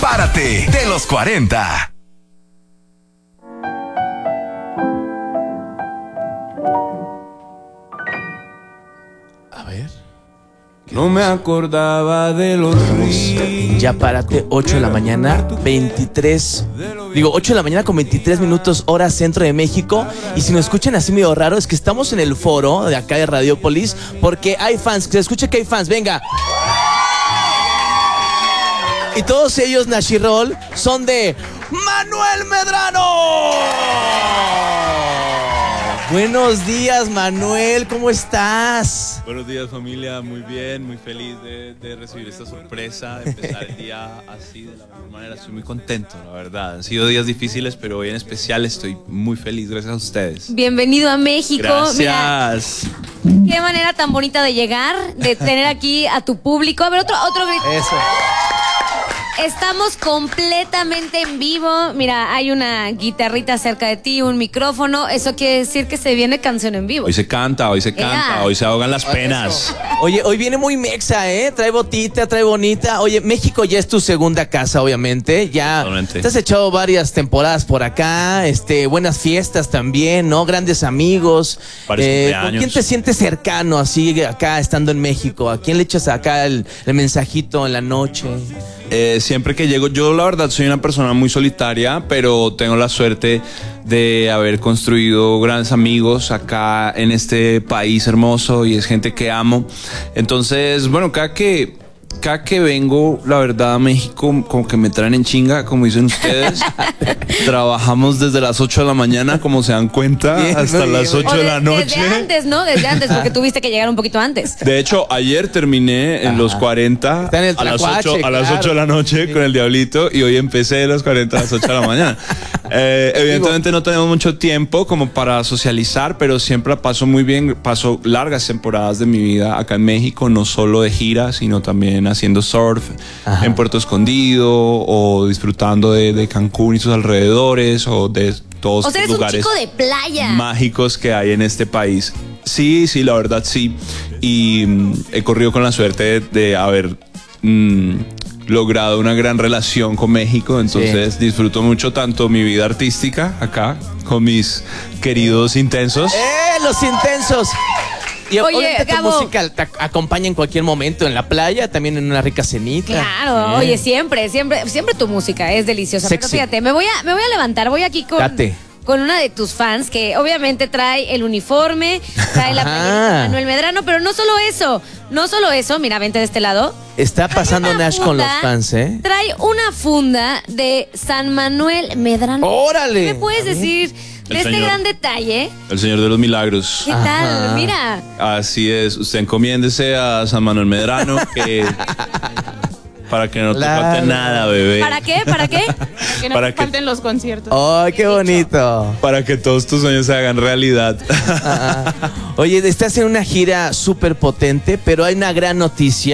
Párate de los 40. A ver. No me acordaba de los ríos. Ya párate, 8 de la mañana, 8 de la mañana con 23 minutos, hora centro de México. Y si nos escuchan así medio raro, es que estamos en el foro de acá de Radiopolis, porque hay fans, que se escuche que hay fans, venga. Y todos ellos, Nashirol, son de Manuel Medrano. Buenos días, Manuel, ¿cómo estás? Buenos días, familia, muy bien, muy feliz de recibir esta sorpresa, de empezar el día así de la mejor manera. Estoy muy contento, la verdad. Han sido días difíciles, pero hoy en especial estoy muy feliz, gracias a ustedes. Bienvenido a México. Gracias. Mira, qué manera tan bonita de llegar, de tener aquí a tu público. A ver, otro grito. Eso. Estamos completamente en vivo. Mira, hay una guitarrita cerca de ti, un micrófono. Eso quiere decir que se viene canción en vivo. Hoy se canta, hoy se ahogan las penas. Oye, hoy viene muy mexa, ¿eh? Trae botita, trae bonita. Oye, México ya es tu segunda casa, obviamente. Ya Totalmente. te has echado varias temporadas por acá, buenas fiestas también, ¿no? Grandes amigos. Varios cumpleaños. ¿Con quién te sientes cercano así acá estando en México? ¿A quién le echas acá el mensajito en la noche? Siempre que llego, yo la verdad soy una persona muy solitaria, pero tengo la suerte de haber construido grandes amigos acá en este país hermoso y es gente que amo. Entonces, bueno, cada que vengo, la verdad, a México, como que me traen en chinga, como dicen ustedes. Trabajamos desde las 8 de la mañana, como se dan cuenta, bien, hasta las 8 de la noche. Desde antes, ¿no? Desde antes, porque tuviste que llegar un poquito antes. De hecho, ayer terminé en los 40 Está en el a las Tlacuache, 8 claro. de la noche, sí, con el Diablito, y hoy empecé de los 40 a las 8 de la mañana. Evidentemente no tenemos mucho tiempo como para socializar, pero siempre la paso muy bien. Paso largas temporadas de mi vida acá en México, no solo de gira, sino también haciendo surf. Ajá. En Puerto Escondido o disfrutando de Cancún y sus alrededores o de todos los lugares un chico de playa mágicos que hay en este país. Sí, la verdad sí. Y he corrido con la suerte de haber logrado una gran relación con México, entonces sí, disfruto mucho tanto mi vida artística acá con mis queridos intensos. ¡Los intensos! Y oye, tu Gabo, música te acompaña en cualquier momento, en la playa, también en una rica cenita. Claro, oye, siempre tu música es deliciosa. Sexy. Pero fíjate, me voy a levantar, voy aquí con una de tus fans que obviamente trae el uniforme, trae la playera de Manuel Medrano, pero no solo eso, mira, vente de este lado. Está pasando Nash con los fans, ¿eh? Trae una funda de San Manuel Medrano. ¡Órale! ¿Qué me puedes decir de este gran detalle? El Señor de los Milagros. ¿Qué tal? Mira. Así es, usted encomiéndese a San Manuel Medrano que... Para que no te falte nada, bebé. ¿Para qué? Que no te falten los conciertos. ¡Ay, qué bonito! Para que todos tus sueños se hagan realidad. Oye, estás en una gira súper potente, pero hay una gran noticia.